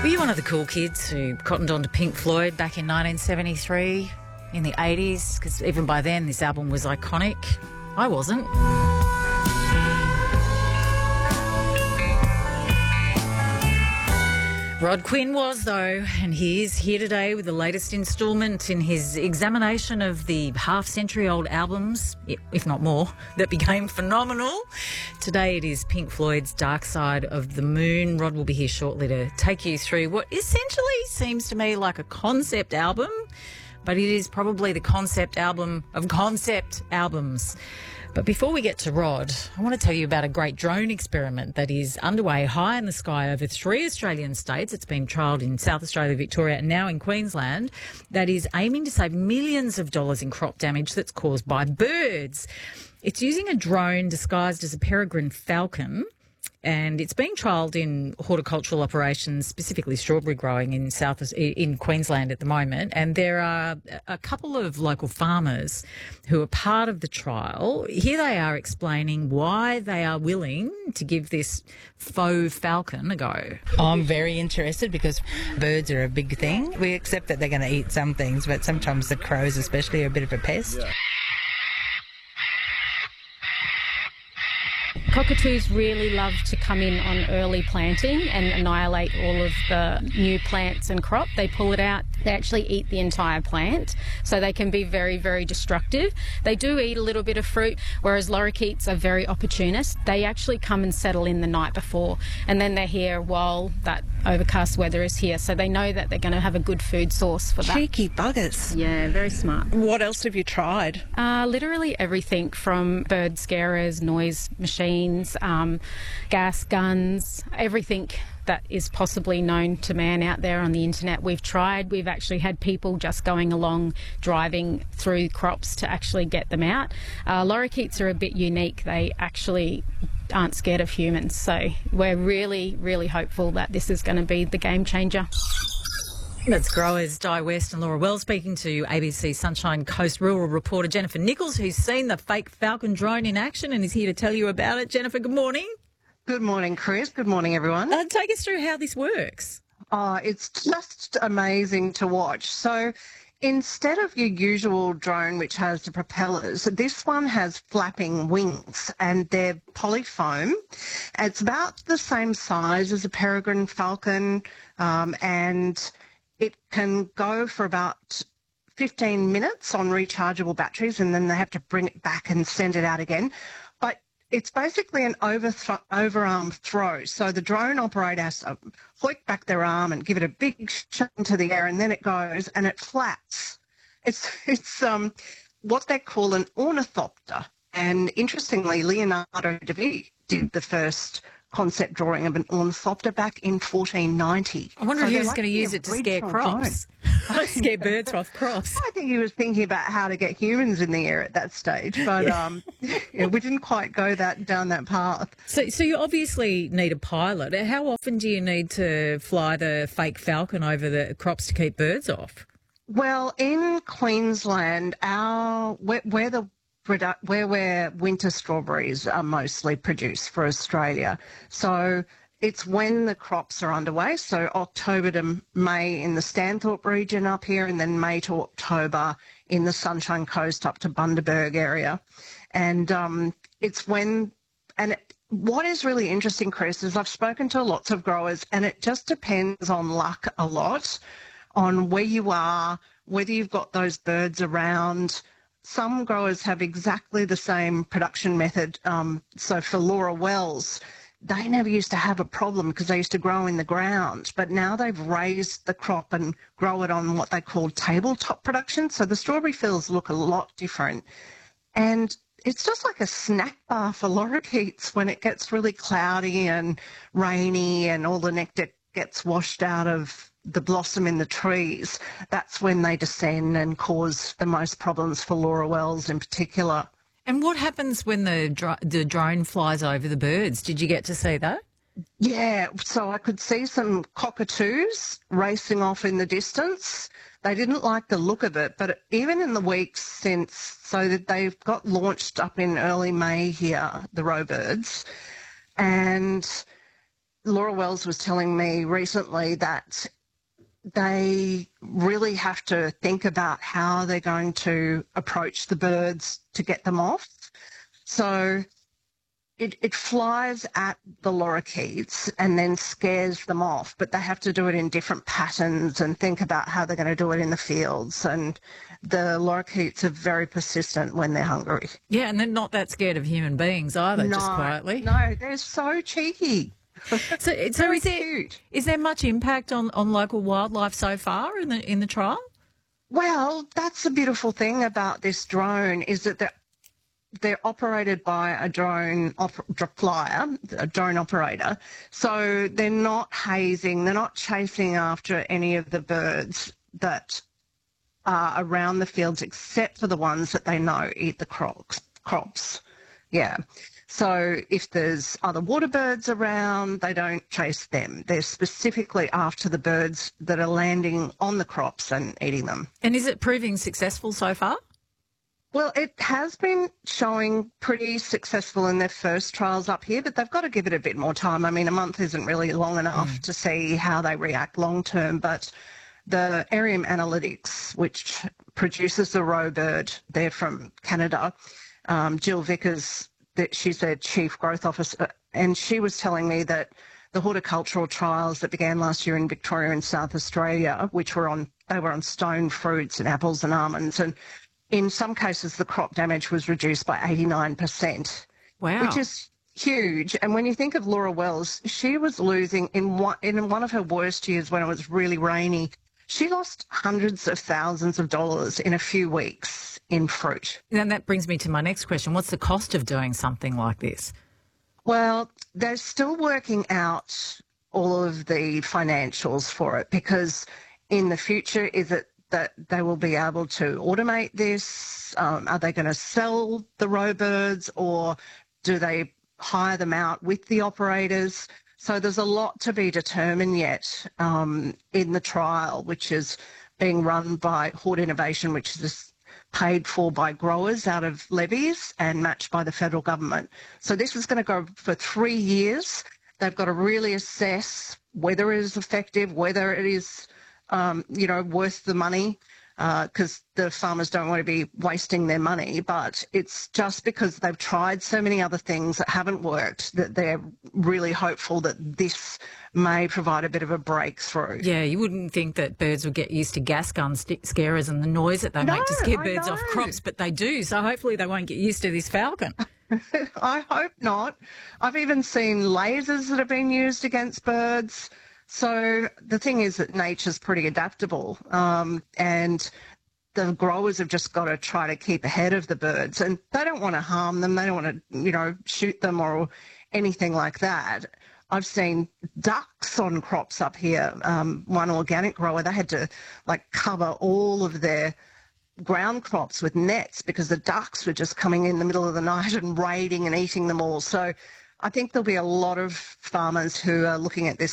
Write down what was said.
Were you one of the cool kids who cottoned on to Pink Floyd back in 1973, in the 80s? Because even by then, this album was iconic. I wasn't. Rod Quinn was, though, and he is here today with the latest instalment in his examination of the half-century-old albums, if not more, that became phenomenal. Today it is Pink Floyd's Dark Side of the Moon. Rod will be here shortly to take you through what essentially seems to me like a concept album, but it is probably the concept album of concept albums. But before we get to Rod, I want to tell you about a great drone experiment that is underway high in the sky over 3 Australian states. It's been trialled in South Australia, Victoria and now in Queensland, that is aiming to save millions of dollars in crop damage that's caused by birds. It's using a drone disguised as a peregrine falcon, and it's being trialled in horticultural operations, specifically strawberry growing in Queensland at the moment. And there are a couple of local farmers who are part of the trial. Here they are explaining why they are willing to give this faux falcon a go. I'm very interested because birds are a big thing. We accept that they're going to eat some things, but sometimes the crows especially are a bit of a pest. Yeah. Cockatoos really love to come in on early planting and annihilate all of the new plants and crop. They pull it out. They actually eat the entire plant, so they can be very, very destructive. They do eat a little bit of fruit, whereas lorikeets are very opportunist. They actually come and settle in the night before, and then they're here while that overcast weather is here, so they know that they're going to have a good food source for that. Cheeky buggers. Yeah, very smart. What else have you tried? Literally everything from bird scarers, noise machines, gas guns, everything that is possibly known to man out there on the internet. We've tried. We've actually had people just going along, driving through crops to actually get them out. Lorikeets are a bit unique. They actually aren't scared of humans. So we're really, really hopeful that this is going to be the game changer. That's growers Di West and Laura Wells speaking to ABC Sunshine Coast rural reporter Jennifer Nichols, who's seen the fake falcon drone in action and is here to tell you about it. Jennifer, good morning. Good morning, Chris. Good morning, everyone. Take us through how this works. It's just amazing to watch. So instead of your usual drone, which has the propellers, this one has flapping wings and they're polyfoam. It's about the same size as a peregrine falcon, and it can go for about 15 minutes on rechargeable batteries, and then they have to bring it back and send it out again. But it's basically an overarm throw. So the drone operator has to hoik back their arm and give it a big shot into the air, and then it goes and it flats. It's what they call an ornithopter. And interestingly, Leonardo da Vinci did the first concept drawing of an ornithopter back in 1490. I wonder if he was going to use it to scare crops. Scare birds off crops. I think he was thinking about how to get humans in the air at that stage, but we didn't quite go down that path. So you obviously need a pilot. How often do you need to fly the fake falcon over the crops to keep birds off? Well, in Queensland, where winter strawberries are mostly produced for Australia. So it's when the crops are underway, so October to May in the Stanthorpe region up here, and then May to October in the Sunshine Coast up to Bundaberg area. And what is really interesting, Chris, is I've spoken to lots of growers, and it just depends on luck a lot, on where you are, whether you've got those birds around. Some growers have exactly the same production method. So for Laura Wells, they never used to have a problem because they used to grow in the ground, but now they've raised the crop and grow it on what they call tabletop production. So the strawberry fields look a lot different. And it's just like a snack bar for lorikeets when it gets really cloudy and rainy and all the nectar gets washed out of the blossom in the trees. That's when they descend and cause the most problems for Laura Wells in particular. And what happens when the drone flies over the birds? Did you get to see that? Yeah, so I could see some cockatoos racing off in the distance. They didn't like the look of it, but even in the weeks since, so that they've got launched up in early May here, the roe birds, and Laura Wells was telling me recently that they really have to think about how they're going to approach the birds to get them off. So it flies at the lorikeets and then scares them off, but they have to do it in different patterns and think about how they're going to do it in the fields. And the lorikeets are very persistent when they're hungry. Yeah, and they're not that scared of human beings either, just quietly. No, they're so cheeky. So is there much impact on local wildlife so far in the trial? Well, that's the beautiful thing about this drone is that they're operated by a drone operator. So they're not hazing, they're not chasing after any of the birds that are around the fields except for the ones that they know eat the crops. Yeah. So if there's other water birds around, they don't chase them. They're specifically after the birds that are landing on the crops and eating them. And is it proving successful so far? Well, it has been showing pretty successful in their first trials up here, but they've got to give it a bit more time. I mean, a month isn't really long enough to see how they react long term, but the Arium Analytics, which produces the roe bird, they're from Canada, Jill Vickers, she's their Chief Growth Officer, and she was telling me that the horticultural trials that began last year in Victoria and South Australia, they were on stone fruits and apples and almonds, and in some cases the crop damage was reduced by 89%. Wow. Which is huge. And when you think of Laura Wells, she was losing in one of her worst years when it was really rainy. She lost hundreds of thousands of dollars in a few weeks in fruit. And that brings me to my next question. What's the cost of doing something like this? Well, they're still working out all of the financials for it because in the future, is it that they will be able to automate this? Are they going to sell the roe birds or do they hire them out with the operators? So there's a lot to be determined yet in the trial, which is being run by Hort Innovation, which is paid for by growers out of levies and matched by the federal government. So this is going to go for 3 years. They've got to really assess whether it is effective, whether it is worth the money, because the farmers don't want to be wasting their money. But it's just because they've tried so many other things that haven't worked that they're really hopeful that this may provide a bit of a breakthrough. Yeah, you wouldn't think that birds would get used to gas gun scarers and the noise that they make to scare birds off crops, but they do. So hopefully they won't get used to this falcon. I hope not. I've even seen lasers that have been used against birds. So the thing is that nature's pretty adaptable, and the growers have just got to try to keep ahead of the birds, and they don't want to harm them. They don't want to, shoot them or anything like that. I've seen ducks on crops up here. One organic grower, they had to cover all of their ground crops with nets because the ducks were just coming in the middle of the night and raiding and eating them all. So I think there'll be a lot of farmers who are looking at this